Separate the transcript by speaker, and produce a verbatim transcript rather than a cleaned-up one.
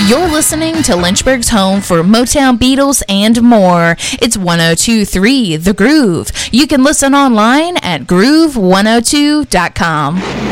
Speaker 1: You're listening to Lynchburg's home for Motown, Beatles, and more. It's one oh two point three The Groove. You can listen online at groove one oh two dot com.